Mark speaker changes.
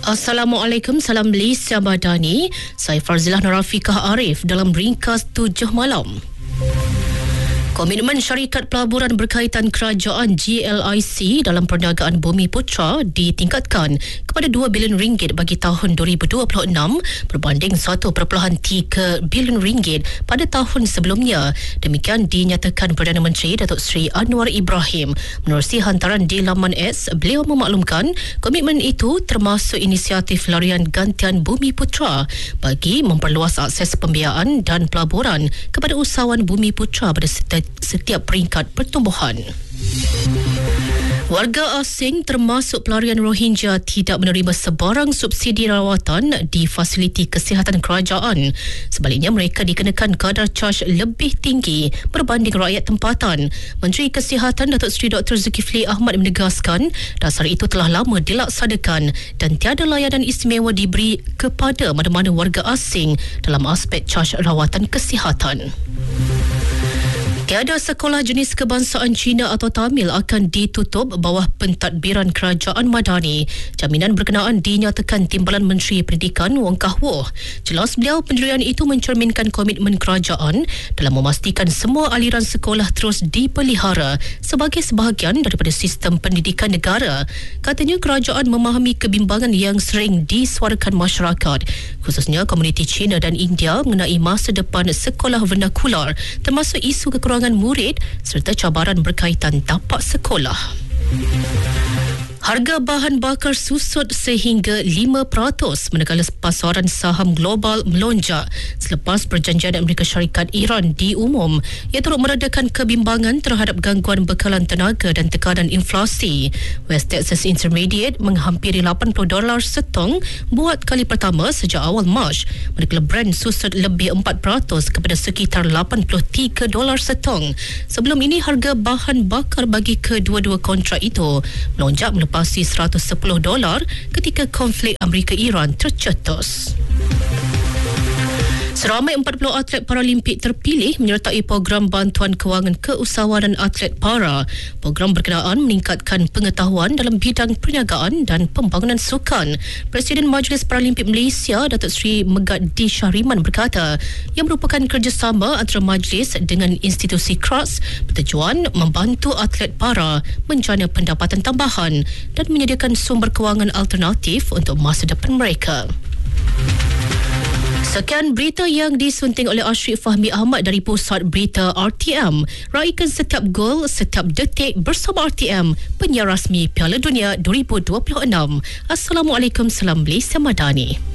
Speaker 1: Assalamualaikum, salam Malaysia Madani. Saya Farzilah Narafikah Arif dalam ringkas 7 malam. Komitmen syarikat pelaburan berkaitan kerajaan GLIC dalam perniagaan Bumi Putra ditingkatkan kepada RM2 bilion bagi tahun 2026 berbanding RM1.3 bilion pada tahun sebelumnya. Demikian dinyatakan Perdana Menteri Datuk Seri Anwar Ibrahim menerusi hantaran di laman X. Beliau memaklumkan komitmen itu termasuk inisiatif larian gantian Bumi Putra bagi memperluas akses pembiayaan dan pelaburan kepada usahawan Bumi Putra pada setiap peringkat pertumbuhan. Warga asing termasuk pelarian Rohingya tidak menerima sebarang subsidi rawatan di fasiliti kesihatan kerajaan. Sebaliknya, mereka dikenakan kadar caj lebih tinggi berbanding rakyat tempatan. Menteri Kesihatan Datuk Seri Dr. Zulkifli Ahmad menegaskan dasar itu telah lama dilaksanakan dan tiada layanan istimewa diberi kepada mana-mana warga asing dalam aspek caj rawatan kesihatan. Tiada sekolah jenis kebangsaan Cina atau Tamil akan ditutup bawah pentadbiran Kerajaan Madani. Jaminan berkenaan dinyatakan Timbalan Menteri Pendidikan Wong Kah Woh. Jelas beliau pendirian itu mencerminkan komitmen kerajaan dalam memastikan semua aliran sekolah terus dipelihara sebagai sebahagian daripada sistem pendidikan negara. Katanya kerajaan memahami kebimbangan yang sering disuarakan masyarakat, khususnya komuniti Cina dan India mengenai masa depan sekolah vernakular termasuk isu kekurangan murid serta cabaran berkaitan tapak sekolah. Harga bahan bakar susut sehingga 5% manakala pasaran saham global melonjak selepas perjanjian Amerika Syarikat Iran diumum. Ia turut meredakan kebimbangan terhadap gangguan bekalan tenaga dan tekanan inflasi. West Texas Intermediate menghampiri $80 setong buat kali pertama sejak awal Mac, manakala Brent susut lebih 4% kepada sekitar $83 setong. Sebelum ini harga bahan bakar bagi kedua-dua kontrak itu melonjak pasi $110 ketika konflik Amerika-Iran tercetus. Seramai 40 atlet Paralimpik terpilih menyertai program bantuan kewangan keusahawanan atlet para. Program berkenaan meningkatkan pengetahuan dalam bidang perniagaan dan pembangunan sukan. Presiden Majlis Paralimpik Malaysia, Datuk Seri Megat D. Syahriman berkata, yang merupakan kerjasama antara majlis dengan institusi KRAS bertujuan membantu atlet para menjana pendapatan tambahan dan menyediakan sumber kewangan alternatif untuk masa depan mereka. Sekian berita yang disunting oleh Ashrik Fahmi Ahmad dari Pusat Berita RTM. Raikan setiap gol, setiap detik bersama RTM, penyiar rasmi Piala Dunia 2026. Assalamualaikum, salam Malaysia Madani.